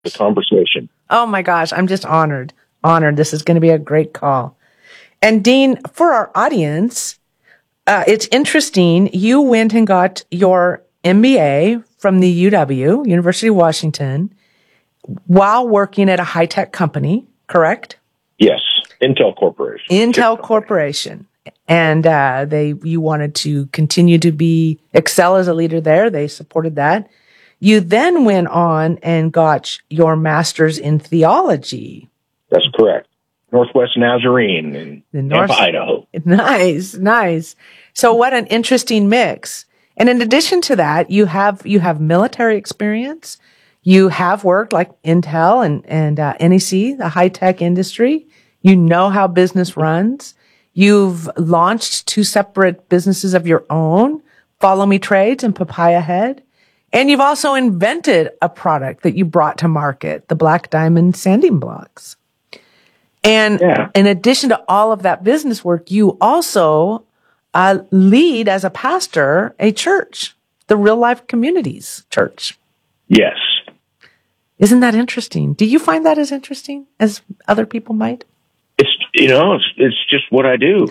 the conversation. Oh my gosh, I'm just honored. Honored. This is going to be a great call. And Dean, for our audience, it's interesting. You went and got your MBA from the UW, University of Washington, while working at a high-tech company, correct? Yes, Intel Corporation. Intel Corporation. And you wanted to continue to excel as a leader there. They supported that. You then went on and got your master's in theology. That's correct. Northwest Nazarene in Nampa, Idaho. Nice, nice. So what an interesting mix. And in addition to that, you have military experience. You have worked like Intel and NEC, the high-tech industry. You know how business runs. You've launched 2 separate businesses of your own, Follow Me Trades and Papaya Head. And you've also invented a product that you brought to market, the Black Diamond Sanding Blocks. And in addition to all of that business work, you also lead as a pastor a church, the Real Life Communities Church. Yes. Isn't that interesting? Do you find that as interesting as other people might? It's just what I do.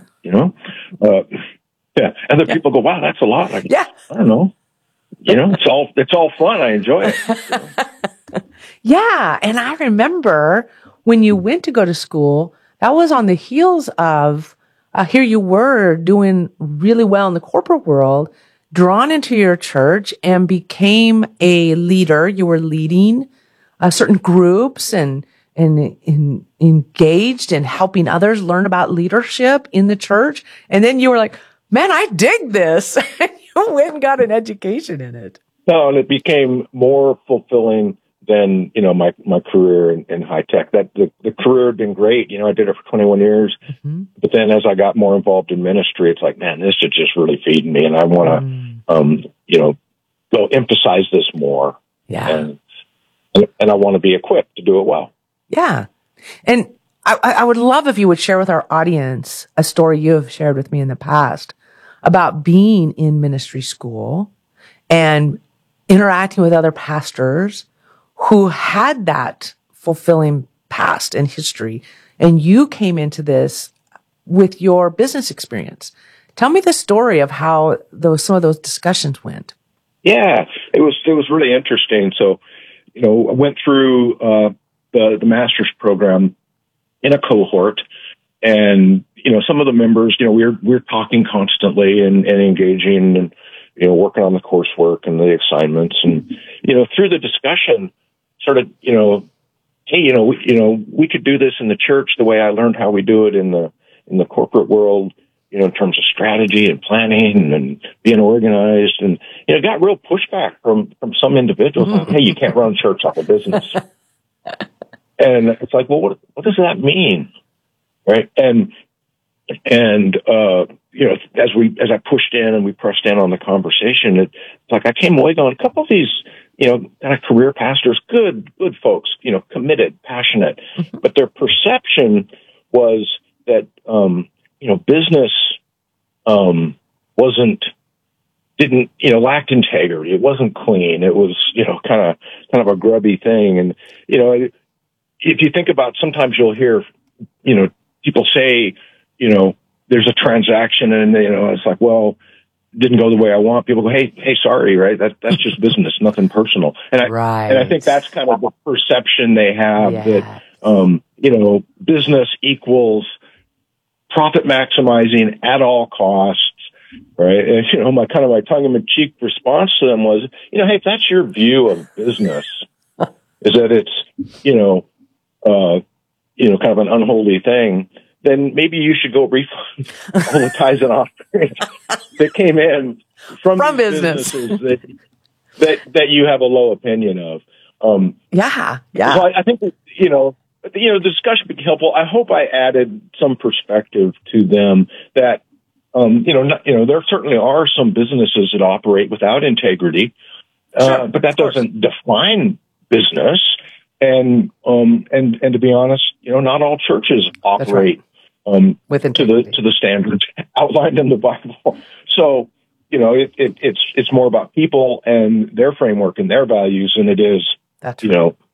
Other people go, wow, that's a lot. I don't know. It's all fun. I enjoy it. Yeah. And I remember when you went to go to school, that was on the heels of, here you were doing really well in the corporate world, drawn into your church and became a leader. You were leading certain groups and engaged in helping others learn about leadership in the church. And then you were like, man, I dig this. And you went and got an education in it. No, and it became more fulfilling than, my career in high tech. That the career had been great. I did it for 21 years. Mm-hmm. But then as I got more involved in ministry, it's like, man, this is just really feeding me. And I want to, go emphasize this more. Yeah. And I want to be equipped to do it well. Yeah. And I would love if you would share with our audience a story you have shared with me in the past about being in ministry school and interacting with other pastors who had that fulfilling past and history. And you came into this with your business experience. Tell me the story of how some of those discussions went. Yeah, it was really interesting. So, I went through the master's program in a cohort, and some of the members, we're talking constantly and engaging and working on the coursework and the assignments, and through the discussion, sort of hey, we could do this in the church the way I learned how we do it in the corporate world, in terms of strategy and planning and being organized, and it got real pushback from some individuals. Like, hey, you can't run church like a business. And it's like, well, what does that mean? Right. And as I pushed in and we pressed in on the conversation, it's like I came away going, a couple of these, kind of career pastors, good folks, committed, passionate, but their perception was that, business, lacked integrity. It wasn't clean. It was, kind of a grubby thing. And, if you think about, sometimes you'll hear, people say, there's a transaction and, it's like, well, didn't go the way I want. People go, hey, sorry, right? That's just business, nothing personal. And I think that's kind of the perception they have that, business equals profit maximizing at all costs. Right. And, my tongue-in-cheek response to them was, hey, if that's your view of business, is that it's, kind of an unholy thing, then maybe you should go refund all the tithes and offerings that came in from businesses that you have a low opinion of. So I think that, the discussion became helpful. I hope I added some perspective to them that, there certainly are some businesses that operate without integrity, but that doesn't define business. And to be honest, not all churches operate with integrity to the standards outlined in the Bible. So, it's more about people and their framework and their values than it is,